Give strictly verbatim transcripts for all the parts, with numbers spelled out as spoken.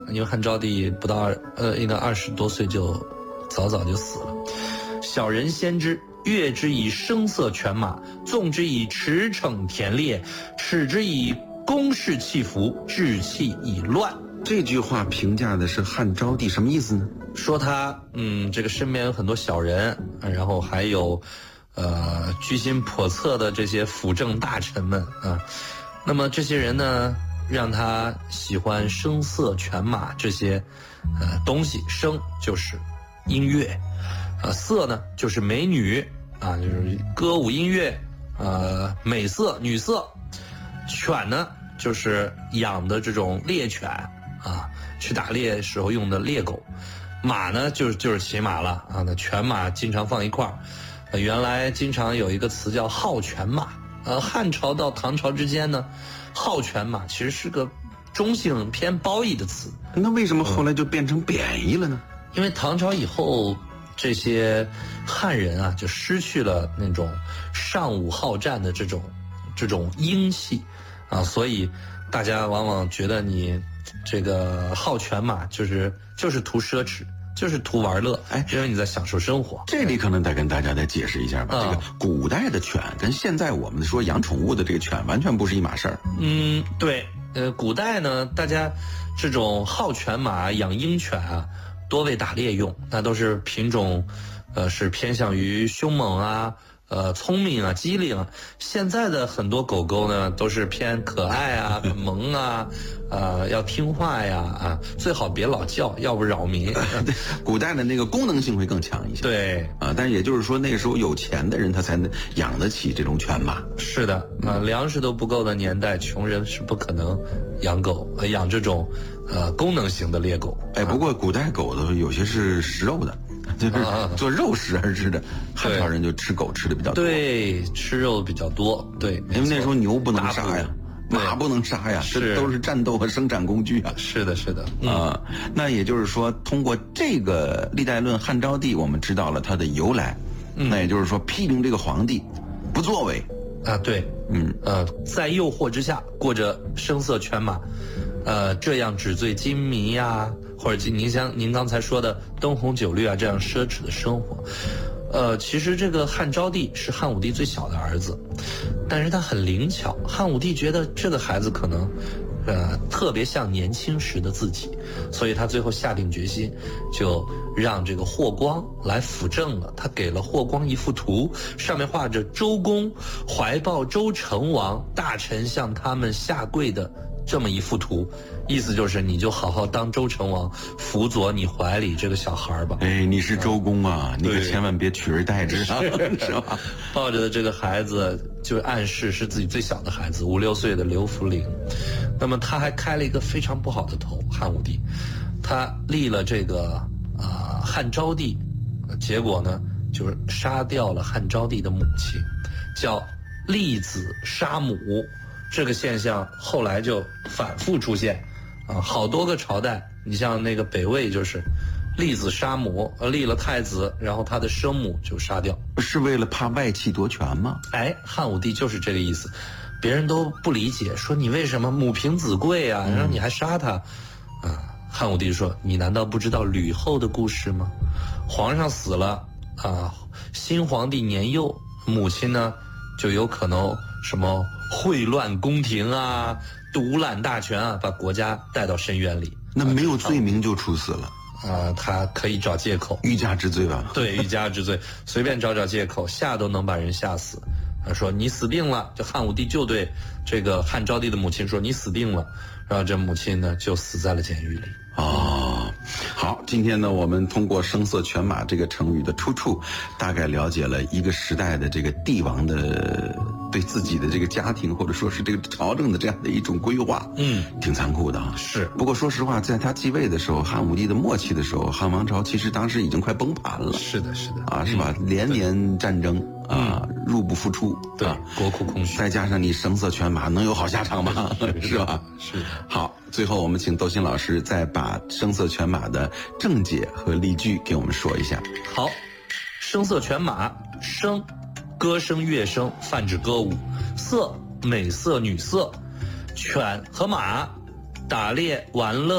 因为汉昭帝不到二呃应该二十多岁就早早就死了。小人先知，悦之以声色犬马，纵之以驰骋田猎，耻之以攻势气服，志气以乱。 这句话评价的是汉昭帝什么意思呢？ 说他嗯，这个身边有很多小人，然后还有呃居心叵测的这些辅政大臣们啊。那么这些人呢，让他喜欢声色犬马这些呃东西。声就是音乐，呃色呢就是美女啊，就是歌舞音乐，呃美色女色。犬呢就是养的这种猎犬啊，去打猎时候用的猎狗。马呢就是就是骑马了啊，那犬马经常放一块儿。呃，原来经常有一个词叫好犬马。呃，汉朝到唐朝之间呢，好犬马其实是个中性偏褒义的词。 那为什么后来就变成贬义了呢？ 嗯、因为唐朝以后，这些汉人啊就失去了那种尚武好战的这种这种英气啊，所以大家往往觉得你这个好犬马就是就是图奢侈，就是图玩乐，哎，因为你在享受生活。 这里可能得跟大家再解释一下吧。嗯、这个古代的犬跟现在我们说养宠物的这个犬完全不是一码事儿。 嗯，对，呃，古代呢，大家这种好犬马、养鹰犬啊，多为打猎用，那都是品种，呃，是偏向于凶猛啊。呃，聪明啊，机灵啊。现在的很多狗狗呢，都是偏可爱啊，很萌啊，呃，要听话呀，啊，最好别老叫，要不扰民。 对，古代的那个功能性会更强一些。 对， 啊，但是也就是说，那个时候有钱的人他才能养得起这种犬马。 是的，啊，粮食都不够的年代，穷人是不可能养狗，呃，养这种呃功能型的猎狗。 哎，不过古代狗的有些是食肉的。就是做肉食而吃的，汉朝人就吃狗吃的比较多。 对，吃肉比较多。对， 因为那时候牛不能杀呀，马不能杀呀，这都是战斗和生产工具啊。 是的，是的。 啊、呃，那也就是说，通过这个历代论汉昭帝，我们知道了它的由来。嗯、那也就是说，批评这个皇帝不作为啊，对，嗯呃，在诱惑之下过着声色犬马，呃，这样纸醉金迷呀、啊。或者您像您刚才说的灯红酒绿啊，这样奢侈的生活，呃，其实这个汉昭帝是汉武帝最小的儿子，但是他很灵巧。汉武帝觉得这个孩子可能，呃，特别像年轻时的自己，所以他最后下定决心，就让这个霍光来辅政了。他给了霍光一幅图，上面画着周公怀抱周成王，大臣向他们下跪的这么一幅图。意思就是你就好好当周成王，辅佐你怀里这个小孩吧。 哎，你是周公啊，你可千万别取而代之啊，是吧？ 抱着的这个孩子就暗示是自己最小的孩子，五六岁的刘弗陵。那么他还开了一个非常不好的头，汉武帝，他立了这个啊、呃、汉昭帝，结果呢就是杀掉了汉昭帝的母亲，叫立子杀母。这个现象后来就反复出现。啊，好多个朝代，你像那个北魏就是立子杀母，呃，立了太子，然后他的生母就杀掉， 是为了怕外戚夺权吗？ 哎，汉武帝就是这个意思，别人都不理解，说你为什么母凭子贵啊，然后你还杀他，啊，汉武帝说，你难道不知道吕后的故事吗？皇上死了啊，新皇帝年幼，母亲呢就有可能什么秽乱宫廷啊，独揽大权啊，把国家带到深渊里。 那没有罪名就处死了啊、呃？他可以找借口， 欲加之罪吧？ 对，欲加之罪，随便找找借口，吓都能把人吓死。他说你死定了，这汉武帝就对这个汉昭帝的母亲说你死定了，然后这母亲呢就死在了监狱里。 哦，好，今天呢，我们通过声色犬马这个成语的出处，大概了解了一个时代的这个帝王的对自己的这个家庭或者说是这个朝政的这样的一种规划，嗯，挺残酷的啊。 是， 不过说实话，在他继位的时候，汉武帝的末期的时候，汉王朝其实当时已经快崩盘了。 是的，是的， 啊，是吧？嗯、连年战争啊，嗯、入不敷出， 对， 啊、 国库空虚， 再加上你声色犬马，能有好下场吗？是吧？ 是的。 好，最后我们请窦鑫老师再把声色犬马的正解和例句给我们说一下。 好，声色犬马，声，歌声乐声，泛指歌舞；色，美色女色；犬和马，打猎玩乐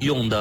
用的